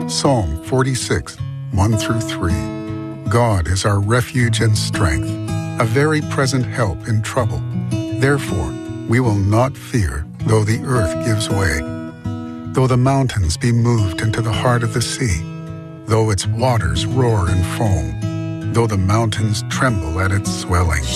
Psalm 46, 1 through 3. God is our refuge and strength, a very present help in trouble. Therefore, we will not fear, though the earth gives way, though the mountains be moved into the heart of the sea, though its waters roar and foam, though the mountains tremble at its swelling.